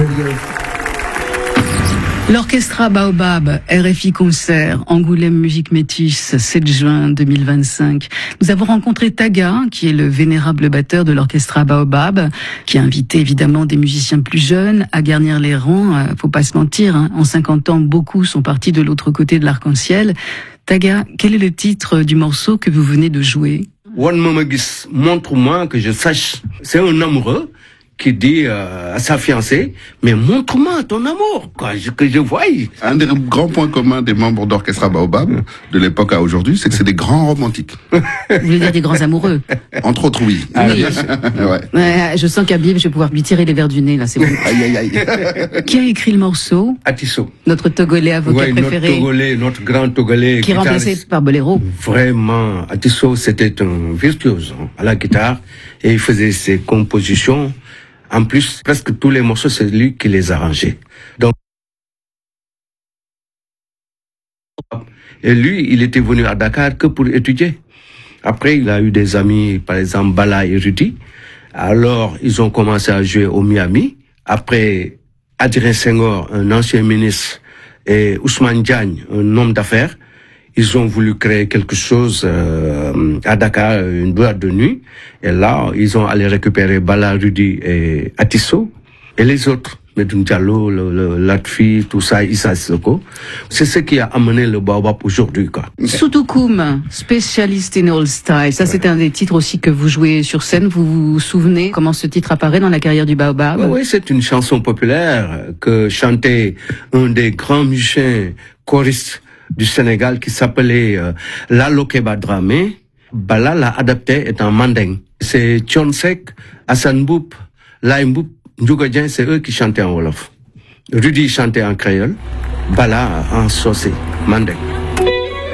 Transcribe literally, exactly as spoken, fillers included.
L'Orchestra Baobab, R F I Concert, Angoulême Musique Métis, sept juin deux mille vingt-cinq. Nous avons rencontré Taga, qui est le vénérable batteur de l'Orchestra Baobab, qui a invité évidemment des musiciens plus jeunes à garnir les rangs. Euh, faut pas se mentir, hein. En cinquante ans, beaucoup sont partis de l'autre côté de l'arc-en-ciel. Taga, quel est le titre du morceau que vous venez de jouer? One Momagis, montre-moi que je sache. C'est un amoureux qui dit euh, à sa fiancée, mais montre-moi ton amour, quoi, je, que je voie. Un des grands points communs des membres d'Orchestra Baobab, de l'époque à aujourd'hui, c'est que c'est des grands romantiques. Vous voulez dire des grands amoureux? Entre autres, oui. Ah, oui. Ouais. Ouais, je sens qu'à Bib, je vais pouvoir lui tirer les verres du nez, là, c'est bon. Aïe, aïe, aïe. Qui a écrit le morceau? Atisso. Notre Togolais avocat ouais, préféré. Notre Togolais, notre grand Togolais. Qui est remplacé par Bolero. Vraiment, Atisso, c'était un virtuose hein, à la guitare, et il faisait ses compositions. En plus, presque tous les morceaux, c'est lui qui les arrangeait. Donc, et lui, il était venu à Dakar que pour étudier. Après, il a eu des amis, par exemple, Bala et Rudy. Alors, ils ont commencé à jouer au Miami. Après, Adrien Senghor, un ancien ministre, et Ousmane Diagne, un homme d'affaires, ils ont voulu créer quelque chose euh, à Dakar, une boîte de nuit. Et là, ils ont allé récupérer Bala, Rudy et Atisso. Et les autres, Medoune Diallo, le, le, Latfi, tout ça, Issa Sissoko. C'est ce qui a amené le Baobab aujourd'hui, quoi. Soutoukoum, spécialiste in all style. Ça, c'est un des titres aussi que vous jouez sur scène. Vous vous souvenez comment ce titre apparaît dans la carrière du Baobab? Oui, oui, c'est une chanson populaire que chantait un des grands musiciens choristes du Sénégal qui s'appelait euh, Lalo Keba Dramé. Bala l'a adapté étant manding. C'est Thione Seck, Assane Mboup, Laye Mboup, Ndiouga Dieng, c'est eux qui chantaient en wolof. Rudy chantait en créole, Bala en saucé, manding.